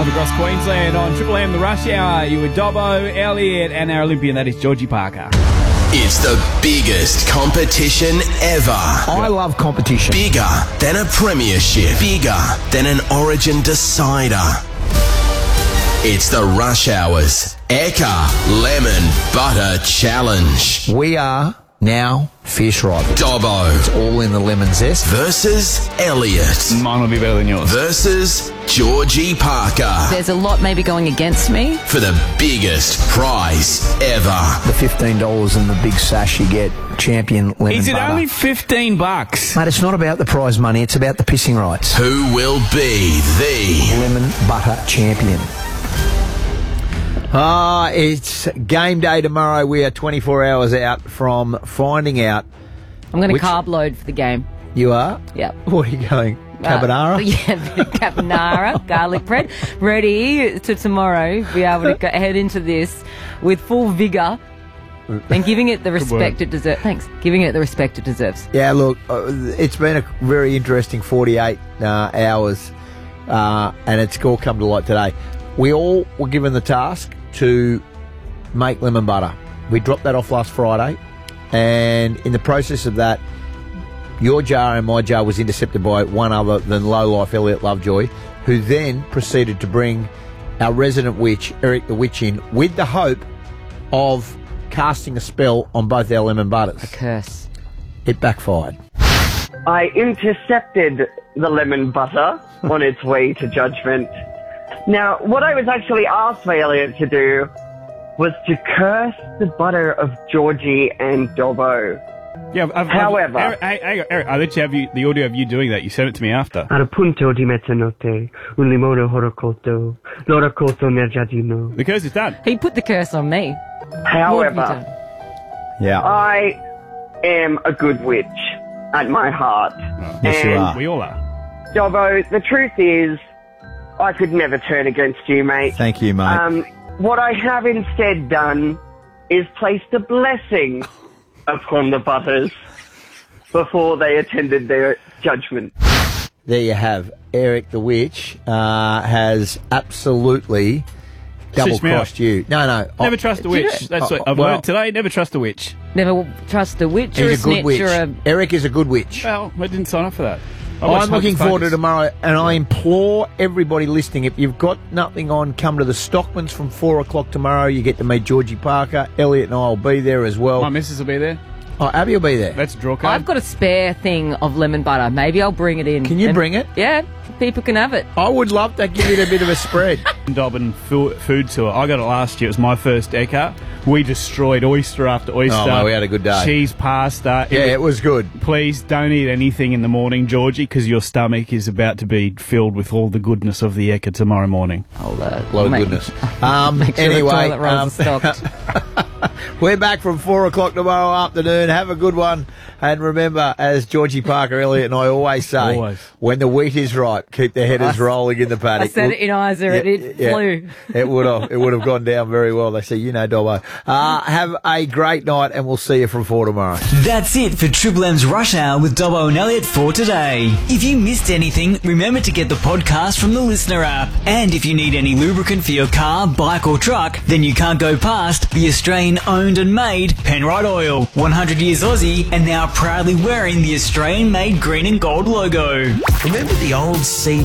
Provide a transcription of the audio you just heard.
Live across Queensland on Triple M, the Rush Hour. You with Dobbo, Elliot, and our Olympian, that is Georgie Parker. It's the biggest competition ever. I love competition. Bigger than a premiership. Bigger than an Origin decider. It's the Rush Hour's Ekka Lemon Butter Challenge. We are now fierce rivals. Dobbo. It's all in the lemon zest. Versus Elliot. Mine will be better than yours. Versus Georgie Parker. There's a lot maybe going against me. For the biggest prize ever. The $15 and the big sash you get, champion lemon Is it butter. only $15? Mate, it's not about the prize money, it's about the pissing rights. Who will be the Lemon butter champion. It's game day tomorrow. We are 24 hours out from finding out. I'm going to carb load for the game. You are? Yep. Where are you going? Carbonara? Yeah, carbonara, garlic bread. Ready to tomorrow be able to head into this with full vigour and giving it the respect it deserves. Thanks. Giving it the respect it deserves. Yeah, look, it's been a very interesting 48 hours and it's all come to light today. We all were given the task to make lemon butter. We dropped that off last Friday, and in the process of that, your jar and my jar was intercepted by one other than lowlife Elliot Lovejoy, who then proceeded to bring our resident witch, Eric the Witch, in with the hope of casting a spell on both our lemon butters. A curse. It backfired. I intercepted the lemon butter on its way to judgment. Now, what I was actually asked by Elliot to do was to curse the butter of Georgie and Dobbo. Yeah, However... Eric, I let you have the audio of you doing that. You sent it to me after. Al punto di mezzanotte, un limone horricolto, l'oracolo nel giardino. The curse is done. He put the curse on me. However, Yeah. I am a good witch at my heart. Yes, you are. We all are. Dobbo, the truth is, I could never turn against you, mate. Thank you, mate. What I have instead done is placed a blessing upon the butters before they attended their judgment. There you have. Eric the Witch has absolutely double-crossed you. No. Never trust a witch. That's what I've learned today. Never trust a witch. Never trust a witch or a He's a good snitch witch. or a... Eric is a good witch. Well, I didn't sign up for that. I'm looking forward to tomorrow, and I implore everybody listening, if you've got nothing on, come to the Stockmans from 4 o'clock tomorrow. You get to meet Georgie Parker. Elliot and I will be there as well. My missus will be there. Oh, Abby will be there. Let's draw card. I've got a spare thing of lemon butter. Maybe I'll bring it in. Can you bring it? Yeah, people can have it. I would love to give it a bit of a spread. Dobbin food tour. I got it last year. It was my first Ekka. We destroyed oyster after oyster. Oh, mate, we had a good day. Cheese pasta. Yeah, it was good. Please don't eat anything in the morning, Georgie, because your stomach is about to be filled with all the goodness of the Ekka tomorrow morning. A lot of goodness. Make sure Anyway, the toilet rolls are stocked. we're back from 4 o'clock tomorrow afternoon. Have a good one. And remember, as Georgie Parker, Elliot and I always say, when the wheat is ripe, keep the headers rolling in the paddock. I said it in Isa, it flew. It would have gone down very well. They say, Dobbo. Have a great night, and we'll see you from 4 tomorrow. That's it for Triple M's Rush Hour with Dobbo and Elliot for today. If you missed anything, remember to get the podcast from the Listener app. And if you need any lubricant for your car, bike or truck, then you can't go past the Australian owned and made Penrite Oil. 100 years Aussie and now proudly wearing the Australian made green and gold logo. Remember the old